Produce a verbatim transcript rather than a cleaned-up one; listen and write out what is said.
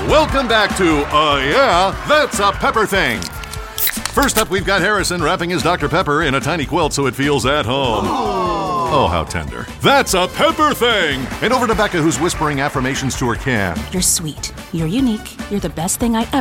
Welcome back to Uh Yeah, That's a Pepper Thing. First up, we've got Harrison wrapping his Doctor Pepper in a tiny quilt so it feels at home. Oh, how tender. That's a Pepper Thing! And over to Becca, who's whispering affirmations to her can. You're sweet. You're unique. You're the best thing I ever